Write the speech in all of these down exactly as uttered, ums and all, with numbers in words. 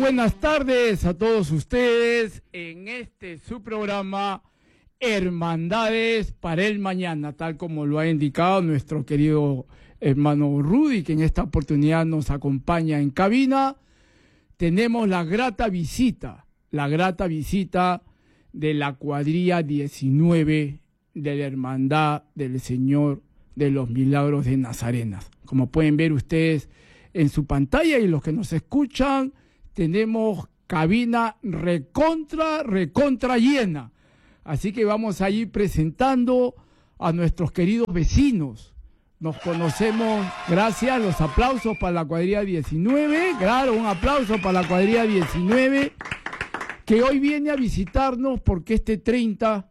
buenas tardes a todos ustedes en este su programa Hermandades para el Mañana, tal como lo ha indicado nuestro querido hermano Rudy, que en esta oportunidad nos acompaña en cabina. Tenemos la grata visita, la grata visita de la cuadrilla diecinueve de la Hermandad del Señor de los Milagros de Nazarenas. Como pueden ver ustedes en su pantalla y los que nos escuchan, tenemos cabina recontra, recontra llena. Así que vamos a ir presentando a nuestros queridos vecinos. Nos conocemos, gracias, los aplausos para la cuadrilla diecinueve, claro, un aplauso para la cuadrilla diecinueve, que hoy viene a visitarnos porque este treinta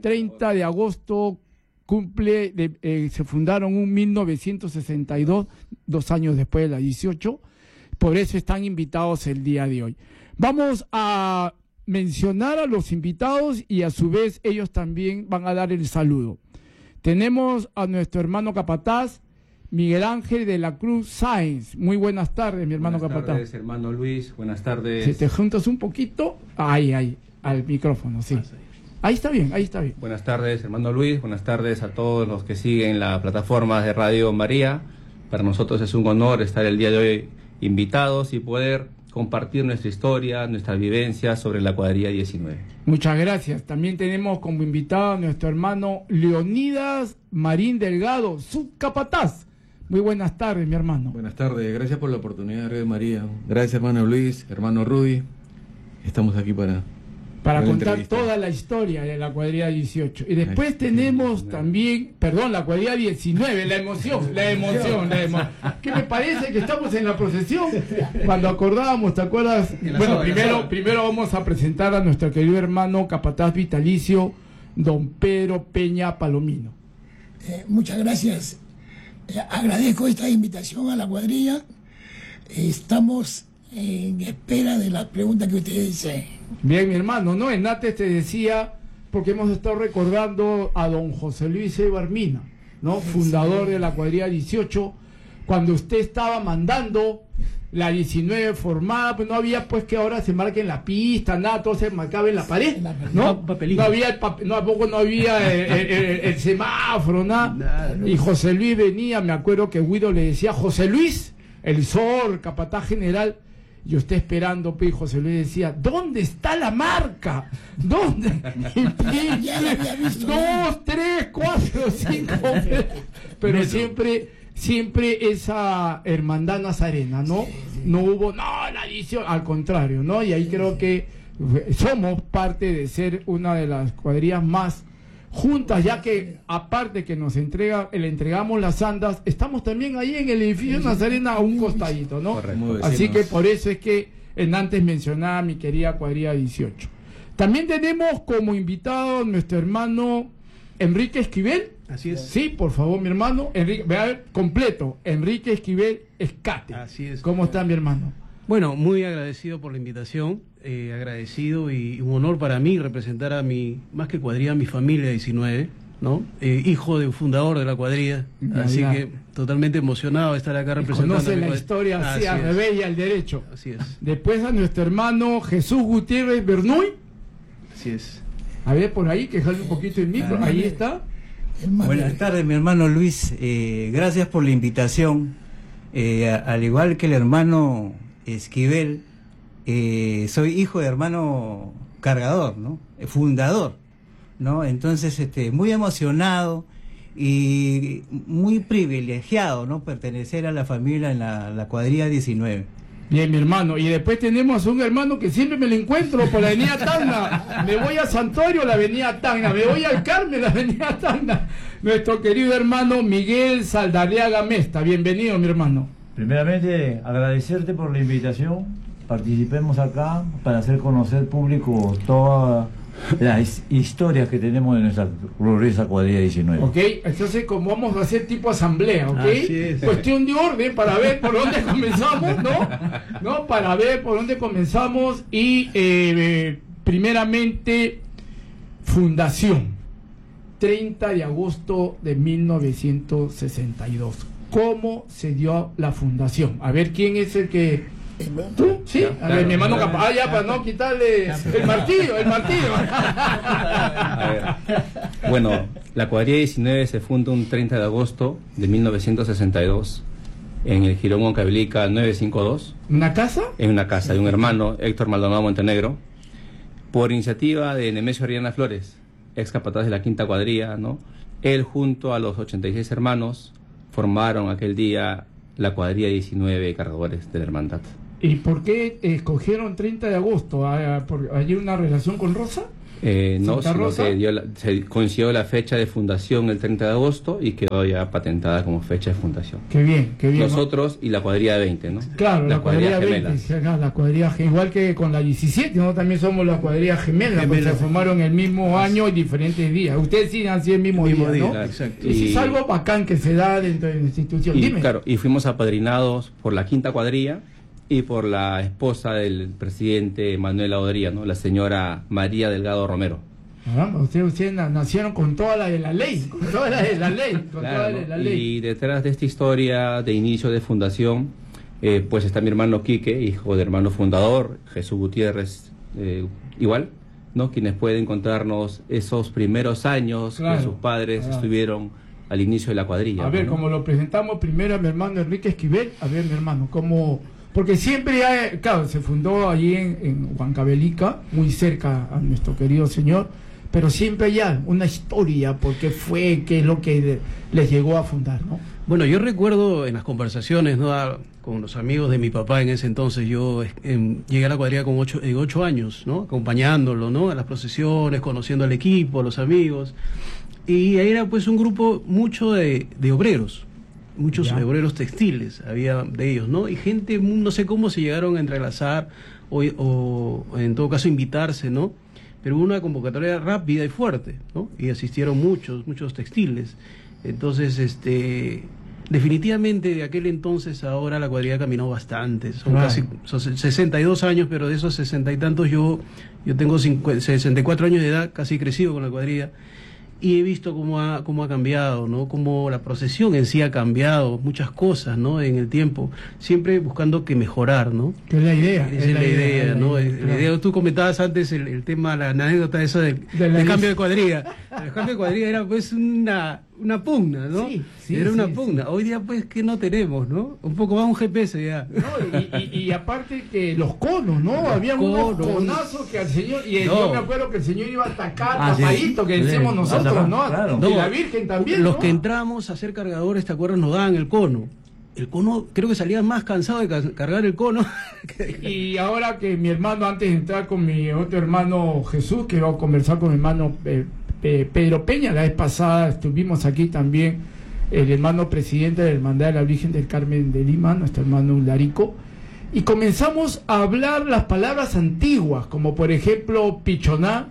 de agosto cumple, de, eh, se fundaron en mil novecientos sesenta y dos, dos años después de la dieciocho, por eso están invitados el día de hoy. Vamos a mencionar a los invitados y a su vez ellos también van a dar el saludo. Tenemos a nuestro hermano capataz, Miguel Ángel de la Cruz Sáenz. Muy buenas tardes, mi hermano capataz. Buenas tardes, hermano Luis. Buenas tardes. Si te juntas un poquito, ahí, ahí, al micrófono, sí. Ahí está bien, ahí está bien. Buenas tardes, hermano Luis. Buenas tardes a todos los que siguen la plataforma de Radio María. Para nosotros es un honor estar el día de hoy invitados y poder compartir nuestra historia, nuestras vivencias sobre la cuadrilla diecinueve. Muchas gracias. También tenemos como invitado a nuestro hermano Leonidas Marín Delgado, subcapataz. Muy buenas tardes, mi hermano. Buenas tardes, gracias por la oportunidad de Radio María. Gracias, hermano Luis, hermano Rudy. Estamos aquí para... Para contar toda la historia de la cuadrilla dieciocho. Y después tenemos también, perdón, la cuadrilla diecinueve, la emoción, la emoción, la emoción. ¿Qué me parece que estamos en la procesión? Cuando acordábamos, ¿te acuerdas? Bueno, primero, primero vamos a presentar a nuestro querido hermano capataz vitalicio, don Pedro Peña Palomino. Eh, muchas gracias. Eh, agradezco esta invitación a la cuadrilla. Eh, estamos en espera de la pregunta que ustedes dicen. Bien, mi hermano, ¿no? En antes te decía, porque hemos estado recordando a don José Luis Ebarmina, ¿no? Fundador de la cuadrilla dieciocho, cuando usted estaba mandando la diecinueve formada, pues no había pues que ahora se marque en la pista, nada, todo se marcaba en la pared, ¿no? No había el papel, no, tampoco no había el, el, el, el semáforo, nada. Y José Luis venía, me acuerdo que Guido le decía, José Luis, el S O R, capataz general. Y usted esperando, pues, José Luis decía, ¿dónde está la marca? ¿Dónde? Y, ya la había visto. Dos, tres, cuatro, cinco. Pero siempre, siempre esa hermandad nazarena, ¿no? Sí, sí. No hubo, no, la edición, al contrario, ¿no? Y ahí sí, creo que somos parte de ser una de las cuadrillas más juntas, ya que aparte que nos entrega, le entregamos las andas, estamos también ahí en el edificio Nazarena a un costadito, ¿no? Correcto. Así que por eso es que en antes mencionaba mi querida cuadrilla dieciocho. También tenemos como invitado a nuestro hermano Enrique Esquivel. Así es. Sí, por favor, mi hermano. Enrique, vea completo, Enrique Esquivel Escate. Así es. ¿Cómo está, mi hermano? Bueno, muy agradecido por la invitación, eh, agradecido y un honor para mí representar a mi, más que cuadrilla, a mi familia diecinueve, ¿no? Eh, hijo de un fundador de la cuadrilla, ya, así ya. que totalmente emocionado de estar acá representando. Conoce la cuadrilla. historia así, al revés y al derecho. Así es. Después a nuestro hermano Jesús Gutiérrez Bernuy. Así es. A ver, por ahí, que jale un poquito el micro, ahí está. Buenas tardes, mi hermano Luis, eh, gracias por la invitación. Eh, a, al igual que el hermano Esquivel, eh, soy hijo de hermano cargador, ¿no? Fundador, ¿no? Entonces, este, muy emocionado y muy privilegiado, ¿no? Pertenecer a la familia en la, la cuadrilla diecinueve. Bien, mi hermano. Y después tenemos a un hermano que siempre me lo encuentro por la avenida Tacna. Me voy a Santuario, la avenida Tacna. Me voy al Carmen, la avenida Tacna. Nuestro querido hermano Miguel Saldarriaga Mesta. Bienvenido, mi hermano. Primeramente, agradecerte por la invitación. Participemos acá para hacer conocer al público todas las historias que tenemos de nuestra gloriosa cuadrilla diecinueve. Ok, entonces como vamos a hacer tipo asamblea, ok, es. Cuestión de orden para ver por dónde comenzamos, ¿no? ¿No? Para ver por dónde comenzamos y eh, primeramente fundación, treinta de agosto de mil novecientos sesenta y dos. ¿Cómo se dio la fundación? A ver, ¿quién es el que... ¿Tú? Sí, Ya, a claro. ver, mi hermano capaz, ah, ya, para no quitarle el martillo, el martillo. A ver. Bueno, la cuadrilla diecinueve se funda un treinta de agosto de mil novecientos sesenta y dos en el Jirón Huancavelica novecientos cincuenta y dos, ¿Una casa? en una casa de un hermano, Héctor Maldonado Montenegro, por iniciativa de Nemesio Ariana Flores, ex capataz de la quinta cuadrilla, ¿no? Él junto a los ochenta y seis hermanos formaron aquel día la cuadrilla diecinueve cargadores de la hermandad. ¿Y por qué escogieron treinta de agosto? ¿Hay por- ¿hay una relación con Rosa? Eh, no, ¿Santa sino Rosa? que dio la- se coincidió la fecha de fundación el treinta de agosto y quedó ya patentada como fecha de fundación. Qué bien, qué bien. ¿no? Nosotros y la cuadrilla de veinte, ¿no? Claro, la, cuadrilla veinte, gemelas. sí, acá, la cuadrilla ge- igual que con la diecisiete, ¿no? También somos la cuadrilla gemela, porque Gemela. se formaron el mismo año y diferentes días. Ustedes sí han sido el mismo, El mismo día, día, ¿no? Claro. exacto. Y, Y- es algo bacán que se da dentro de la institución. Y, Dime. claro, y fuimos apadrinados por la quinta cuadrilla y por la esposa del presidente Manuel Audría, ¿no? La señora María Delgado Romero. Caramba, ustedes, ustedes na- nacieron con toda la de la ley, con toda la de la ley, con Claro, toda ¿no? la de la ley. Y detrás de esta historia de inicio de fundación, eh, pues está mi hermano Quique, hijo del hermano fundador, Jesús Gutiérrez, eh, igual, ¿no? Quienes pueden contarnos esos primeros años Claro, que sus padres claro. estuvieron al inicio de la cuadrilla. A ver, ¿no? como lo presentamos primero a mi hermano Enrique Esquivel, a ver, mi hermano, cómo... Porque siempre, hay, claro, se fundó allí en, en Huancavelica, muy cerca a nuestro querido señor, pero siempre hay ya una historia, por qué fue, qué es lo que le- les llegó a fundar, ¿no? Bueno, yo recuerdo en las conversaciones, ¿no? A- con los amigos de mi papá en ese entonces, yo em, llegué a la cuadrilla con ocho, en ocho años, ¿no? Acompañándolo, ¿no? A las procesiones, conociendo al equipo, a los amigos. Y ahí era pues un grupo mucho de, de obreros, muchos Ya. obreros textiles, había de ellos, ¿no? Y gente, no sé cómo se llegaron a entrelazar o, o en todo caso invitarse, ¿no? Pero hubo una convocatoria rápida y fuerte, ¿no? Y asistieron muchos, muchos textiles. Entonces, este, definitivamente de aquel entonces a ahora la cuadrilla caminó bastante. Son Claro. casi son sesenta y dos años, pero de esos sesenta y tantos yo, yo tengo cincuenta, sesenta y cuatro años de edad, casi crecido con la cuadrilla. Y he visto cómo ha, cómo ha cambiado, ¿no? Cómo la procesión en sí ha cambiado, muchas cosas, ¿no? En el tiempo, siempre buscando que mejorar, ¿no? Que es la idea. Esa es la idea, ¿no? la Es- idea, la claro. idea- tú comentabas antes el, el tema, la anécdota esa del, De la del dis- cambio de cuadrilla. El cambio de cuadrilla era pues una, una pugna, ¿no? Sí, sí, era una sí, pugna. Hoy día pues que no tenemos, ¿no? Un poco más un G P S ya. No, y, y- y aparte que los conos, ¿no? Había unos conos. conazos que al señor, y No. yo me acuerdo que el señor iba hasta acá, Ah, sí. tapadito, que Sí. decimos nosotros, Hasta ¿no? acá, claro. Y No. la Virgen también, Los ¿no? que entramos a hacer cargadores, ¿te acuerdas? Nos daban el cono. El cono, creo que salía más cansado de ca- cargar el cono. que- Y ahora que mi hermano, antes de entrar con mi otro hermano Jesús, que va a conversar con mi hermano eh, eh, Pedro Peña, la vez pasada estuvimos aquí también, el hermano presidente de la Hermandad de la Virgen del Carmen de Lima, nuestro hermano Ularico, y comenzamos a hablar las palabras antiguas, como por ejemplo pichoná,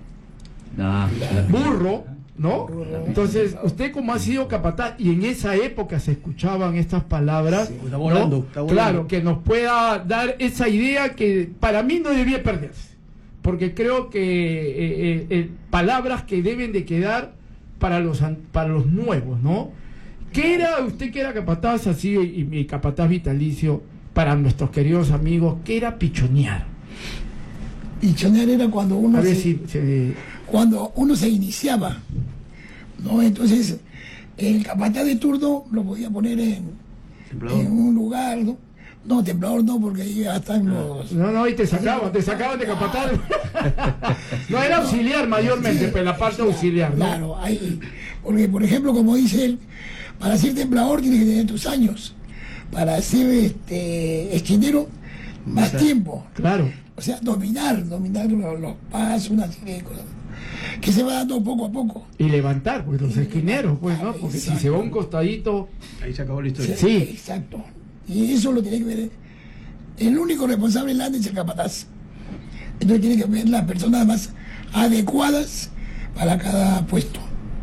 Ah, burro, ¿no? Entonces, usted como ha sido capataz, y en esa época se escuchaban estas palabras, está ¿no? volando, está volando. Claro, que nos pueda dar esa idea que para mí no debía perderse, porque creo que eh, eh, eh, palabras que deben de quedar para los an- para los nuevos, ¿no? ¿Qué era usted que era capataz así y mi capataz vitalicio para nuestros queridos amigos? ¿Qué era pichonear? Pichonear era cuando uno A ver se, si se- cuando uno se iniciaba, ¿no? Entonces, el capataz de turno lo podía poner en, Templador. en un lugar, ¿no? No, templador no, porque ahí ya están los... No, no, y te sacaban, te sacaban de capataz. No, era auxiliar mayormente, pero la parte auxiliar, ¿no? Claro, ahí, porque por ejemplo, como dice él, para ser templador tienes que tener tus años, para ser este esquinero, más tiempo. Claro. O sea, dominar, dominar los, los pasos, una serie de cosas que se va dando poco a poco. Y levantar, pues los esquineros, pues, ¿no? Porque si se va un costadito. Ahí se acabó la historia. Sí. Exacto. Y eso lo tiene que ver. El único responsable en la es el capataz. Entonces tiene que ver las personas más adecuadas para cada puesto.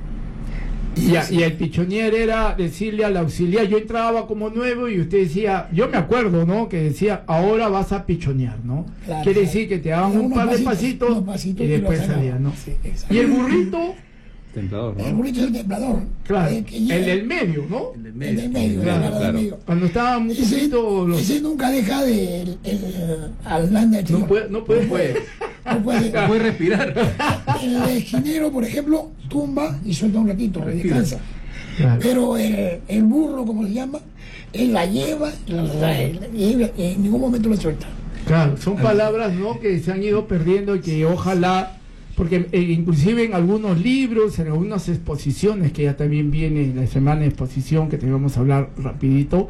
Y, a- y el pichonier era decirle al auxiliar, yo entraba como nuevo y usted decía, yo me acuerdo, ¿no? Que decía, ahora vas a pichonear, ¿no? Claro, Quiere claro. decir que te daban un Unos par de pasitos, pasitos, unos pasitos y que después lo sacaban. salían, ¿no? Sí, exacto. Y el burrito, Templador, ¿no? El burrito es el templador. Claro, eh, que llega- el del medio, ¿no? El del el medio. del medio, Claro, la cara claro. del medio. Cuando estaba un Ese, poquito... Los... ese nunca deja de el, el, al landa del No señor. puede, no puede, puede. No puede. No puede respirar. El esquinero, por ejemplo, tumba y suelta un ratito, descansa. Claro. Pero el, el burro, como se llama, él la lleva, la, la- la lleva, en ningún momento la suelta. Claro, son palabras, ¿no?, que se han ido perdiendo y que ojalá, porque eh, inclusive en algunos libros, en algunas exposiciones, que ya también viene la semana de exposición, que te vamos a hablar rapidito,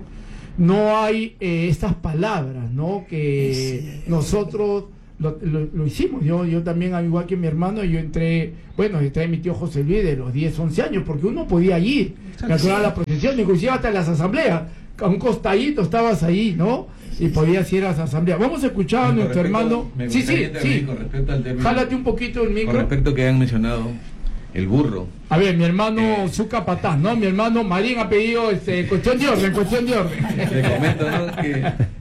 no hay eh, estas palabras, ¿no?, que nosotros lo, lo- lo hicimos. Yo yo también, al igual que mi hermano, yo entré, bueno, entré mi tío José Luis de los diez, once años, porque uno podía ir, me acuerdo a la procesión, inclusive hasta las asambleas, a un costadito estabas ahí, ¿no?, y podías ir a las asambleas. Vamos a escuchar a Con nuestro respecto- hermano. me Sí, sí, gustaría intervenir sí. Con respecto al término, Jálate un poquito el con micro. respecto que han mencionado, el burro. A ver, mi hermano Eh. su capataz, ¿no? Mi hermano Marín ha pedido este, cuestión de orden, cuestión de orden. Le comento, ¿no?, que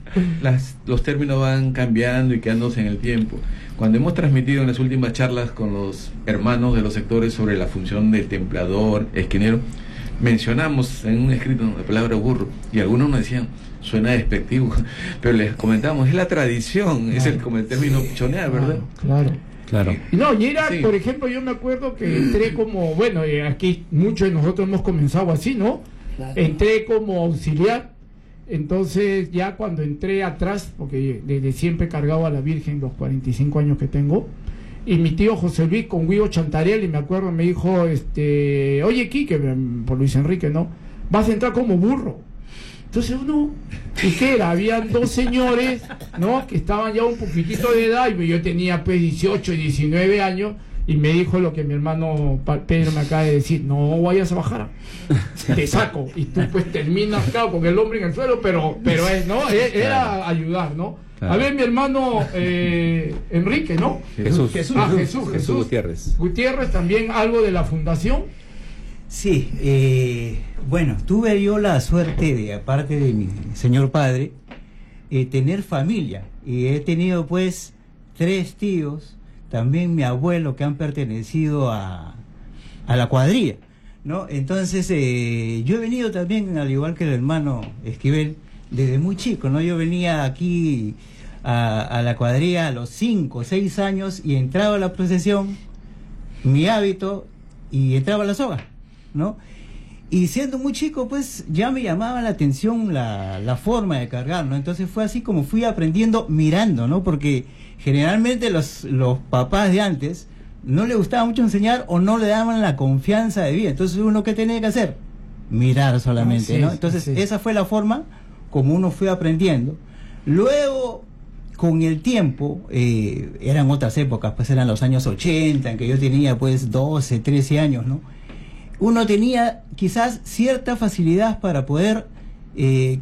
las, los términos van cambiando y quedándose en el tiempo. Cuando hemos transmitido en las últimas charlas con los hermanos de los sectores sobre la función del templador, esquinero, mencionamos en un escrito la palabra burro y algunos nos decían, suena despectivo, pero les comentamos, es la tradición, es el, como el término pichonear, ¿verdad? Claro. Claro. Y no, y era, Sí. por ejemplo, yo me acuerdo que entré como, bueno, eh, aquí muchos de nosotros hemos comenzado así, ¿no? Claro. Entré como auxiliar, entonces ya cuando entré atrás, porque desde siempre he cargado a la Virgen los cuarenta y cinco años que tengo, y mi tío José Luis con Guido Chantarelli, me acuerdo, me dijo, este, oye, Quique, por Luis Enrique, ¿no?, vas a entrar como burro. Entonces uno, ¿y qué era? Habían dos señores, ¿no?, que estaban ya un poquitito de edad, y yo tenía pues dieciocho y diecinueve años, y me dijo lo que mi hermano Pa- Pedro me acaba de decir, no vayas a bajar, te saco, y tú pues terminas, claro, con el hombre en el suelo, pero pero es, ¿no? E- Era ayudar, ¿no? Claro. A ver, mi hermano eh, Enrique, ¿no? Jesús. Ah, Jesús, Jesús. Gutiérrez. Gutiérrez, también algo de la fundación. Sí, eh, bueno, tuve yo la suerte de, aparte de mi señor padre, eh, tener familia. Y he tenido pues tres tíos, también mi abuelo, que han pertenecido a, a la cuadrilla, ¿no? Entonces, eh, yo he venido también, al igual que el hermano Esquivel, desde muy chico, ¿no? Yo venía aquí a, a la cuadrilla a los cinco o seis años y entraba a la procesión, mi hábito, y entraba a la soga, ¿no? Y siendo muy chico, pues ya me llamaba la atención la, la forma de cargar, ¿no? Entonces fue así como fui aprendiendo mirando, ¿no? Porque generalmente los, los papás de antes no le gustaba mucho enseñar o no le daban la confianza de vida. Entonces uno, ¿qué tenía que hacer? Mirar solamente, Así ¿no? es, Entonces así es. esa fue la forma como uno fue aprendiendo. Luego, con el tiempo, eh, eran otras épocas, pues eran los años ochenta, en que yo tenía pues doce, trece años, ¿no? Uno tenía quizás cierta facilidad para poder eh,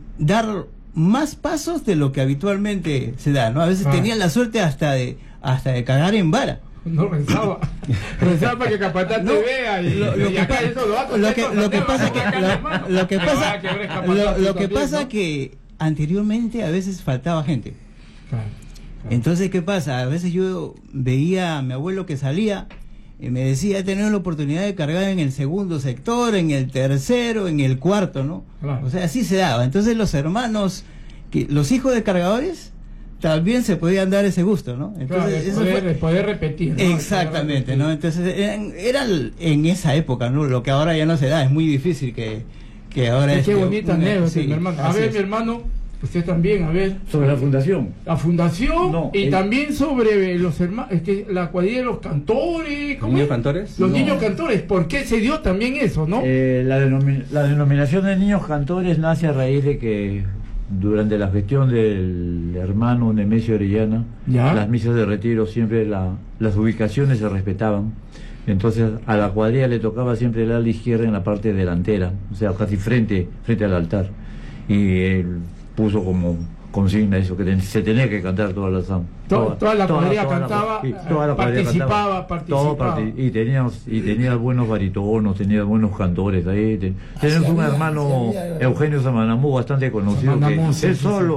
dar más pasos de lo que habitualmente se da, ¿no? A veces Ah. tenía la suerte hasta de hasta de cagar en vara. No rezaba. Rezaba para que Capataz No, te vea y, lo, lo y que, acá pa- eso lo va a lo que, contar, lo que no, pasa no, que no, lo, hermano. lo que Te pasa va a quebrar Capataz lo, tú lo que también, pasa ¿no? que anteriormente a veces faltaba gente. Claro, claro. Entonces, ¿qué pasa? A veces yo veía a mi abuelo que salía y me decía, he tenido la oportunidad de cargar en el segundo sector, en el tercero, en el cuarto, ¿no? Claro. O sea, así se daba. Entonces los hermanos, que los hijos de cargadores, también se podían dar ese gusto, ¿no? Claro, Entonces, de eso poder, fue- de poder repetir, ¿no? Exactamente, De poder ¿no? repetir. Entonces, eran- era el- en esa época, ¿no? Lo que ahora ya no se da, es muy difícil que, que ahora... Qué este, bonita una- anécdota, sí, mi hermano. A así ver, es. mi hermano, usted también, a ver. Sobre la fundación. La fundación No, y el- también sobre los hermanos, es que la cuadrilla de los cantores, ¿cómo ¿Niños es? cantores? Los No. niños cantores, ¿por qué se dio también eso, no? Eh, la, denomi- la denominación de niños cantores nace a raíz de que durante la gestión del hermano Nemesio Orellana, Ya. las misas de retiro siempre la- las ubicaciones se respetaban. Entonces a la cuadrilla le tocaba siempre el ala izquierda en la parte delantera, o sea, casi frente, frente al altar. Y él puso como consigna eso, que ten- se tenía que cantar toda la samba. To- toda la cuadrilla cantaba, sí, toda la eh, cuadrilla participaba, cantaba. Todo participaba. parti- y teníamos y tenía buenos baritonos, tenía buenos cantores ahí. Ten- tenemos un había, hermano sí había. Eugenio Samanamú bastante conocido, Samanamú, que sí, él sí, solo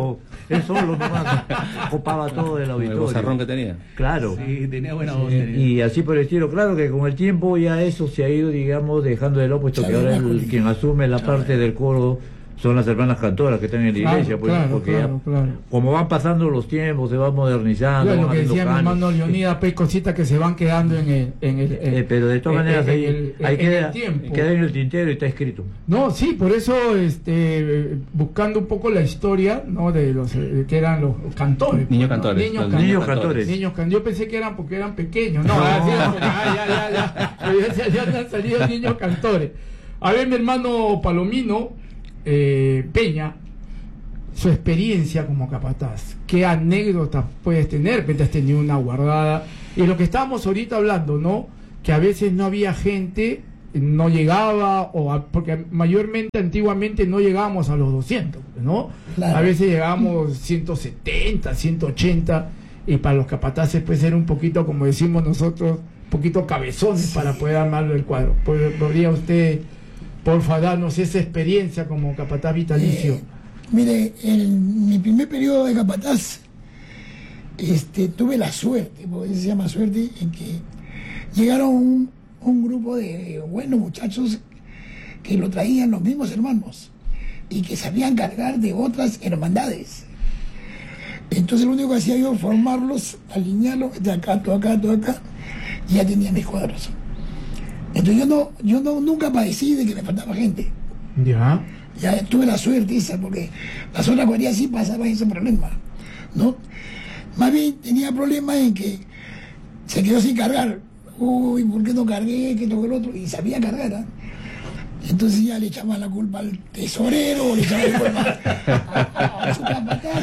él solo nomás copaba todo el El auditorio. bozarrón que tenía. Claro. Sí, tenía buena voz. Eh, y así por el estilo, claro que con el tiempo ya eso se ha ido, digamos, dejando de lado, puesto que ahora el, quien asume la parte del coro son las hermanas cantoras que están en la Claro, iglesia, pues, claro, porque claro, ya, claro. como van pasando los tiempos, se van modernizando, Claro, van lo que haciendo decía mi cambios. hermano Leonidas, pues cositas que se van quedando en el, en el, en- Eh, pero de todas en- maneras en ahí, el- ahí en queda, el tiempo. queda en el tintero y está escrito. No, sí, por eso, este, buscando un poco la historia, ¿no? De los eh, que eran los cantores. Niños pues, ¿no? cantores, Niños, los can- niños cantores. Niños can- Yo pensé que eran porque eran pequeños. No, No. ah, sí, porque, ah, ya, ya, ya. Pero ya, ya han salido niños cantores. A ver, mi hermano Palomino eh, Peña, su experiencia como capataz, qué anécdotas puedes tener, que te has tenido una guardada, y lo que estábamos ahorita hablando, ¿no? Que a veces no había gente, no llegaba, o a- porque mayormente antiguamente no llegábamos a los doscientos, ¿no? Claro. A veces llegábamos ciento setenta, ciento ochenta, y para los capataces pues era un poquito, como decimos nosotros, un poquito cabezones Sí. para poder armarlo el cuadro. ¿Pod- ¿Podría usted, porfa, darnos esa experiencia como capataz vitalicio? Eh, mire, en mi primer periodo de capataz, este, tuve la suerte, porque se llama suerte, en que llegaron un, un grupo de buenos muchachos que lo traían los mismos hermanos y que sabían cargar de otras hermandades. Entonces lo único que hacía yo formarlos, alinearlos de acá, todo acá, todo acá, y ya tenía mis cuadros. Entonces yo no, yo no nunca padecí de que me faltaba gente. Ya. Ya tuve la suerte esa, porque las otras cuadrillas sí pasaban ese problema, ¿no? Más bien tenía problemas en que se quedó sin cargar. Uy, ¿por qué no cargué? Que todo el otro. Y sabía cargar, ¿ah? Entonces ya le echaban la culpa al tesorero, o le echaban la culpa a, a su capataz.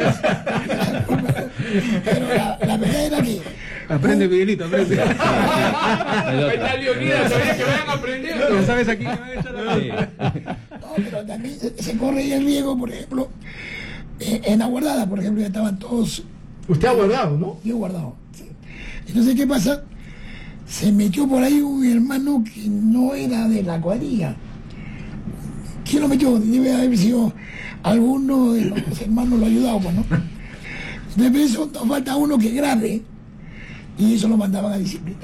Pero la, la verdad era que... Aprende, Miguelito, aprende. Ahí está Leonidas, todavía que vayan aprendiendo. Ya sabes aquí que me voy a echar la Sí. No, pero también se, se corre el riesgo, por ejemplo, eh, en la guardada, por ejemplo, ya estaban todos Usted ha guardado, ¿no? yo guardado. Sí. Entonces, ¿qué pasa? Se metió por ahí un hermano que no era de la cuadrilla. ¿Quién lo metió? Debe haber sido alguno de los hermanos lo ayudado, pues, ¿no? De eso nos falta uno que grabe y eso lo mandaban a disciplina.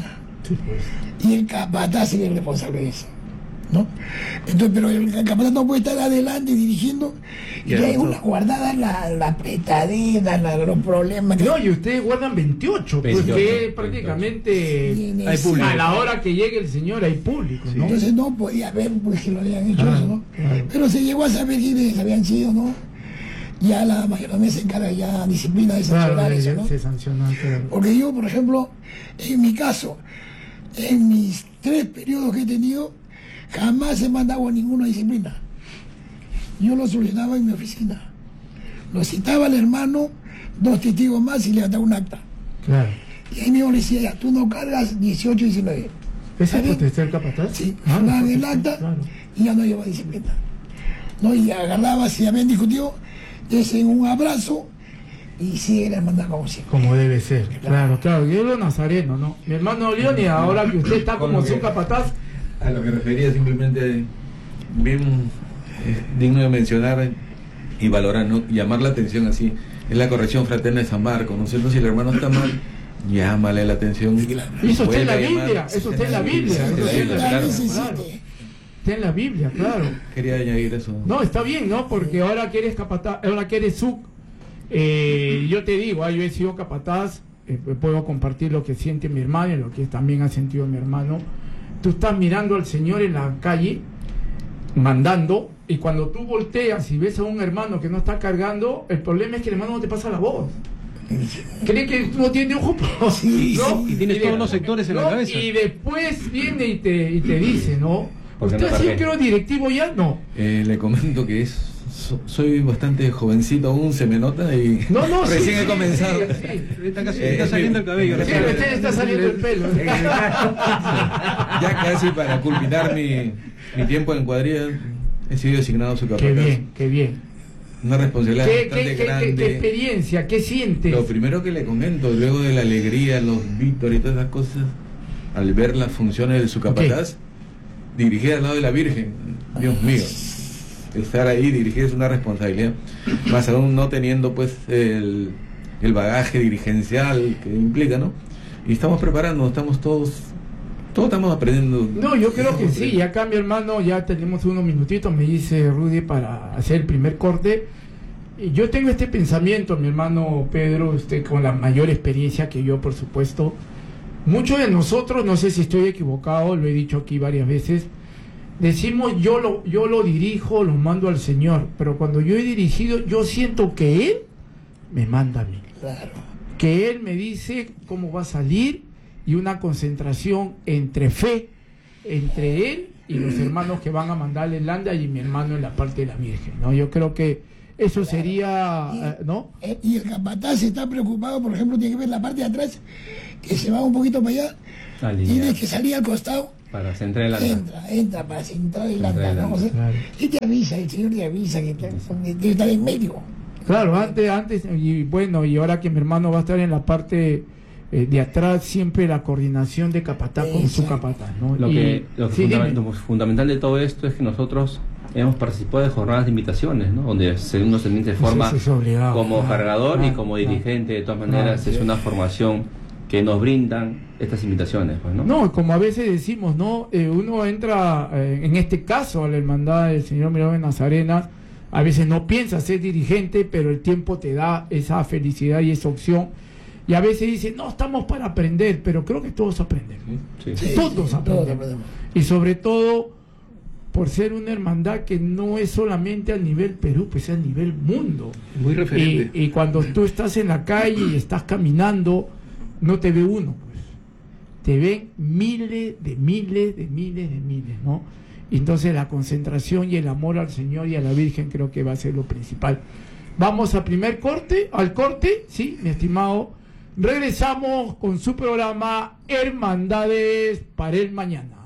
Y el capataz es el responsable de eso, ¿no? Entonces, pero el capataz no puede estar adelante dirigiendo y Ya, hay no. una guardada la, la apretadera, la- los problemas. que- No, y ustedes guardan veintiocho, porque veintiocho, prácticamente Tiene hay ese- público. a la hora que llegue el señor hay público, ¿no? Entonces no podía ver pues que lo habían hecho Claro, eso, ¿no? claro. Pero se llegó a saber quiénes habían sido, ¿no? Ya la mayoría se encarga ya disciplina de Claro, sancionar de- eso, ¿no? se sanciona, claro. Porque yo, por ejemplo, en mi caso, en mis tres periodos que he tenido, jamás he mandado a ninguna disciplina. Yo lo solucionaba en mi oficina. Lo citaba al hermano, dos testigos más y le daba un acta. Claro. Y ahí mismo le decía, ya, tú no cargas dieciocho, diecinueve. ¿Ese ¿Está es bien? potestad del capataz? Sí, Ah, firmaban pues, el sí, acta claro. y ya no lleva disciplina. ¿No? Y agarraba, si habían discutido, en un abrazo y sigue la hermandad como siempre. Como debe ser, claro, claro. Yo lo nazareno, ¿no? Mi hermano Leoni, ahora que usted está como Con lo su que- capataz, A lo que refería simplemente bien eh, digno de mencionar y valorar, ¿no? Llamar la atención así. Es la corrección fraterna de San Marcos, ¿no es cierto? Si el hermano está mal, llámale la atención. Eso está en la Vuelve a Biblia, llamar. eso está en la Biblia, Está en eso la está en Biblia, la claro. Biblia, Necesite. claro. Está en la Biblia, claro. Quería añadir eso. No, está bien, ¿no? Porque ahora que eres capataz, ahora que eres sub, eh, yo te digo, ah, yo he sido capataz, eh, puedo compartir lo que siente mi hermano y lo que también ha sentido mi hermano. Tú estás mirando al Señor en la calle, mandando, y cuando tú volteas y ves a un hermano que no está cargando, el problema es que el hermano no te pasa la voz. Cree que tú no tienes ojo, Sí, ¿no? sí, y tienes de- todos los sectores en la ¿no? cabeza. Y después viene y te, y te dice, ¿no? ¿Por qué ¿Usted no ha sido, cargué? creo, directivo ya? No. Eh, le comento que es so- soy bastante jovencito aún, se me nota y No, no, sí, recién sí, he comenzado. sí, sí. Está, casi, Eh, está es saliendo mi- el cabello. Sí, recién está saliendo el pelo. Ya casi para culminar mi, mi tiempo en cuadrilla he sido designado su capataz. Qué bien, qué bien. Una responsabilidad ¿Qué, bastante qué, qué, grande. qué, qué experiencia? ¿Qué sientes? Lo primero que le comento, luego de la alegría, los víctoros y todas esas cosas, al ver las funciones de su capataz, dirigida al lado de la Virgen, Dios mío, estar ahí, dirigir es una responsabilidad, más aún no teniendo pues el, el bagaje dirigencial que implica, ¿no? Y estamos preparando, estamos todos, todos estamos aprendiendo. No, yo creo que sí, y acá mi hermano, ya tenemos unos minutitos, me dice Rudy, para hacer el primer corte. Y yo tengo este pensamiento, mi hermano Pedro, usted con la mayor experiencia que yo, por supuesto. Muchos de nosotros, no sé si estoy equivocado, lo he dicho aquí varias veces, decimos yo lo, yo lo dirijo, lo mando al Señor, pero cuando yo he dirigido, yo siento que Él me manda a mí. Claro. Que Él me dice cómo va a salir, y una concentración entre fe, entre Él y los hermanos que van a mandarle el anda, y mi hermano en la parte de la Virgen, ¿no? Yo creo que eso sería, y, ¿no? Y el capataz está preocupado, por ejemplo, tiene que ver la parte de atrás, que se va un poquito para allá, Alinear. tiene que salir al costado. Para centrar el anda. Entra, entra para centrar el anda, ¿no? O sea, Claro. Él te avisa, el Señor te avisa que te- que debe estar en medio. Claro, antes, antes, y bueno, y ahora que mi hermano va a estar en la parte eh, de atrás, siempre la coordinación de capataz con su Exacto. capataz, ¿no? Lo Y- que, lo que sí, fundament- dime. lo fundamental de todo esto es que nosotros hemos participado de jornadas de invitaciones, ¿no? Donde se- uno se se forma Eso es obligado, como claro, cargador y claro, como claro. dirigente. De todas maneras, Claro, es sí. una formación que nos brindan estas invitaciones, pues, ¿no? No, como a veces decimos, ¿no? Eh, uno entra, eh, en este caso, a la hermandad del Señor Milagro de Nazarena, a veces no piensa ser dirigente, pero el tiempo te da esa felicidad y esa opción. Y a veces dice, no, estamos para aprender, pero creo que todos aprendemos. Sí. Sí, Todos sí, todos aprendemos. aprendemos. Y sobre todo, por ser una hermandad que no es solamente a nivel Perú, pues es a nivel mundo. Muy Y, referente. y cuando tú estás en la calle y estás caminando, no te ve uno, pues. Te ven miles de miles de miles de miles, ¿no? Y entonces la concentración y el amor al Señor y a la Virgen creo que va a ser lo principal. Vamos al primer corte, al corte, sí, mi estimado. Regresamos con su programa Hermandades para el Mañana.